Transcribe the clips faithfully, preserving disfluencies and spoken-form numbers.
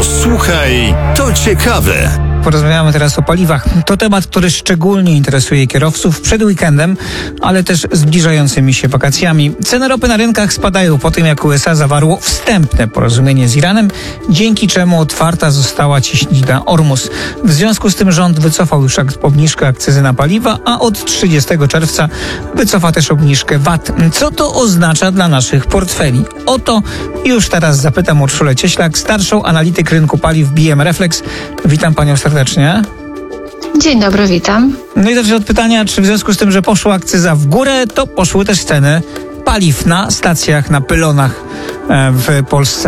Posłuchaj, to ciekawe. Porozmawiamy teraz o paliwach. To temat, który szczególnie interesuje kierowców przed weekendem, ale też zbliżającymi się wakacjami. Ceny ropy na rynkach spadają po tym, jak U S A zawarło wstępne porozumienie z Iranem, dzięki czemu otwarta została cieśnina Ormus. W związku z tym rząd wycofał już obniżkę akcyzy na paliwa, a od trzydziestego czerwca wycofa też obniżkę V A T. Co to oznacza dla naszych portfeli? O to już teraz zapytam Urszulę Cieślak, starszą analityk rynku paliw B M Reflex. Witam panią serdecznie. Dzień dobry, witam. No i zacznę od pytania, czy w związku z tym, że poszła akcyza w górę, to poszły też ceny paliw na stacjach, na pylonach w Polsce?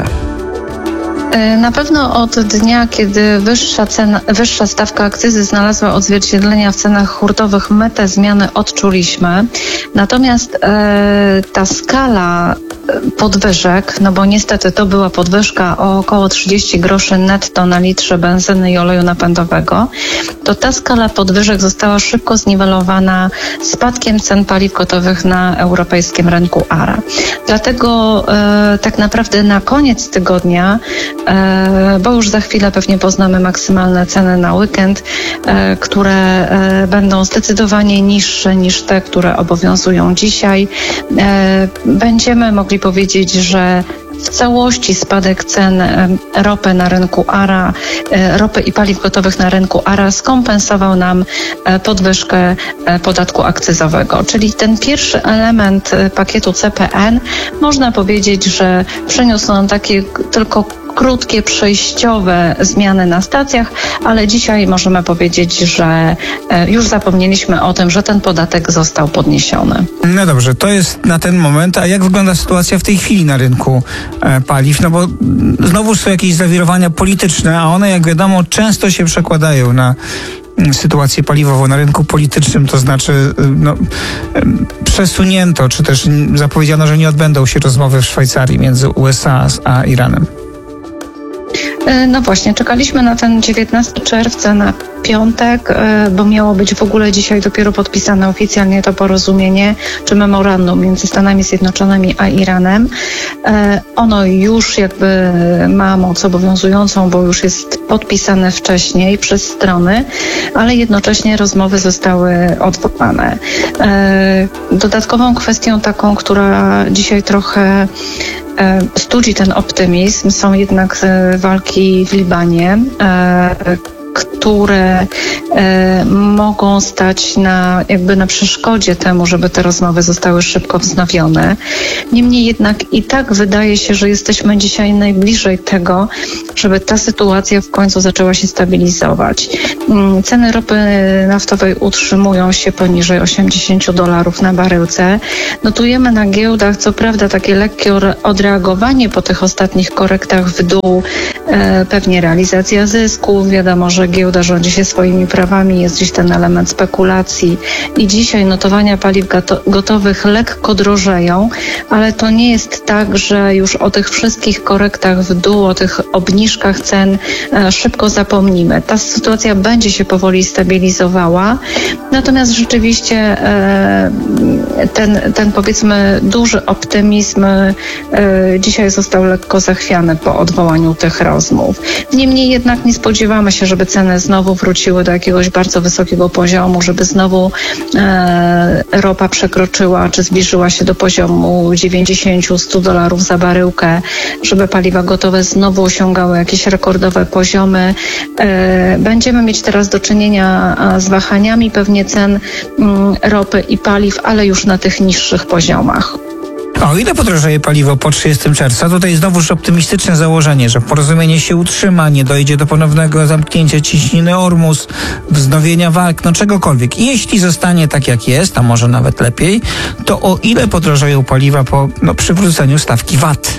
Na pewno od dnia, kiedy wyższa cena, wyższa stawka akcyzy znalazła odzwierciedlenia w cenach hurtowych, my te zmiany odczuliśmy. Natomiast e, ta skala podwyżek, no bo niestety to była podwyżka o około trzydzieści groszy netto na litrze benzyny i oleju napędowego, to ta skala podwyżek została szybko zniwelowana spadkiem cen paliw gotowych na europejskim rynku A R A. Dlatego e, tak naprawdę na koniec tygodnia, e, bo już za chwilę pewnie poznamy maksymalne ceny na weekend, e, które e, będą zdecydowanie niższe niż te, które obowiązują dzisiaj, e, będziemy mogli powiedzieć, że w całości spadek cen ropy na rynku A R A, ropy i paliw gotowych na rynku A R A skompensował nam podwyżkę podatku akcyzowego. Czyli ten pierwszy element pakietu C P N, można powiedzieć, że przyniósł nam takie tylko krótkie, przejściowe zmiany na stacjach, ale dzisiaj możemy powiedzieć, że już zapomnieliśmy o tym, że ten podatek został podniesiony. No dobrze, to jest na ten moment. A jak wygląda sytuacja w tej chwili na rynku e, paliw? No bo znowu są jakieś zawirowania polityczne, a one, jak wiadomo, często się przekładają na sytuację paliwową na rynku politycznym, to znaczy no, przesunięto, czy też zapowiedziano, że nie odbędą się rozmowy w Szwajcarii między U S A a Iranem. No właśnie, czekaliśmy na ten dziewiętnastego czerwca, na piątek, bo miało być w ogóle dzisiaj dopiero podpisane oficjalnie to porozumienie, czy memorandum między Stanami Zjednoczonymi a Iranem. Ono już jakby ma moc obowiązującą, bo już jest podpisane wcześniej przez strony, ale jednocześnie rozmowy zostały odwołane. Dodatkową kwestią taką, która dzisiaj trochę studzi ten optymizm, są jednak walki w Libanie, które e, mogą stać na, jakby na przeszkodzie temu, żeby te rozmowy zostały szybko wznowione. Niemniej jednak i tak wydaje się, że jesteśmy dzisiaj najbliżej tego, żeby ta sytuacja w końcu zaczęła się stabilizować. Ceny ropy naftowej utrzymują się poniżej osiemdziesiąt dolarów na baryłce. Notujemy na giełdach, co prawda, takie lekkie odreagowanie po tych ostatnich korektach w dół, e, pewnie realizacja zysków. Wiadomo, że giełda rządzi się swoimi prawami, jest gdzieś ten element spekulacji i dzisiaj notowania paliw gotowych lekko drożeją, ale to nie jest tak, że już o tych wszystkich korektach w dół, o tych obniżkach cen e, szybko zapomnimy. Ta sytuacja będzie się powoli stabilizowała, natomiast rzeczywiście e, ten, ten powiedzmy duży optymizm e, dzisiaj został lekko zachwiany po odwołaniu tych rozmów. Niemniej jednak nie spodziewamy się, żeby ceny znowu wróciły do jakiegoś bardzo wysokiego poziomu, żeby znowu e, ropa przekroczyła czy zbliżyła się do poziomu dziewięćdziesiąt do stu dolarów za baryłkę, żeby paliwa gotowe znowu osiągały jakieś rekordowe poziomy. E, będziemy mieć teraz do czynienia z wahaniami pewnie cen m, ropy i paliw, ale już na tych niższych poziomach. O ile podrożeje paliwo po trzydziestego czerwca? Tutaj znowuż optymistyczne założenie, że porozumienie się utrzyma, nie dojdzie do ponownego zamknięcia cieśniny Ormus, wznowienia walk, no czegokolwiek. I jeśli zostanie tak jak jest, a może nawet lepiej, to o ile podrożeją paliwa po no, przywróceniu stawki V A T?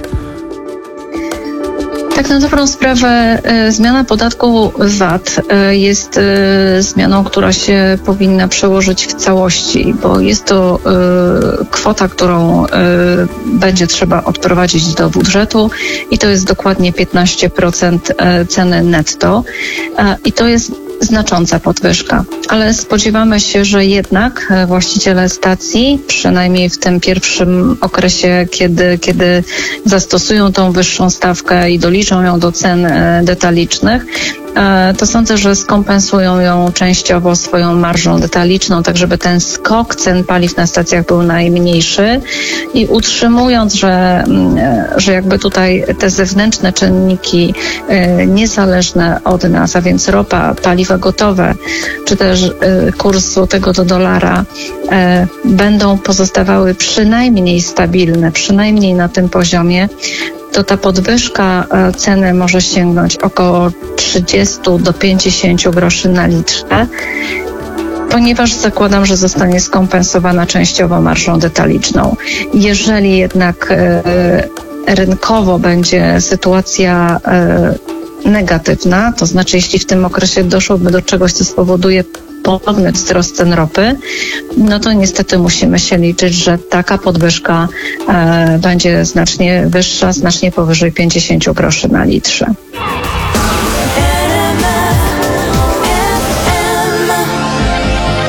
Tak na dobrą sprawę y, zmiana podatku V A T y, jest y, zmianą, która się powinna przełożyć w całości, bo jest to y, kwota, którą y, będzie trzeba odprowadzić do budżetu i to jest dokładnie piętnaście procent ceny netto. Y, I to jest znacząca podwyżka. Ale spodziewamy się, że jednak właściciele stacji, przynajmniej w tym pierwszym okresie, kiedy, kiedy zastosują tą wyższą stawkę i doliczą ją do cen detalicznych, to sądzę, że skompensują ją częściowo swoją marżą detaliczną, tak żeby ten skok cen paliw na stacjach był najmniejszy i utrzymując, że, że jakby tutaj te zewnętrzne czynniki niezależne od nas, a więc ropa, paliwa gotowe, czy też kurs złotego do dolara będą pozostawały przynajmniej stabilne, przynajmniej na tym poziomie, to ta podwyżka ceny może sięgnąć około trzydzieści do pięćdziesięciu groszy na litrze, ponieważ zakładam, że zostanie skompensowana częściowo marżą detaliczną. Jeżeli jednak rynkowo będzie sytuacja negatywna, to znaczy jeśli w tym okresie doszłoby do czegoś, co spowoduje ponowny wzrost cen ropy, no to niestety musimy się liczyć, że taka podwyżka e, będzie znacznie wyższa, znacznie powyżej pięćdziesięciu groszy na litrze.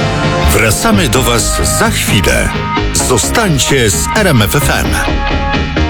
Wracamy do Was za chwilę. Zostańcie z R M F F M.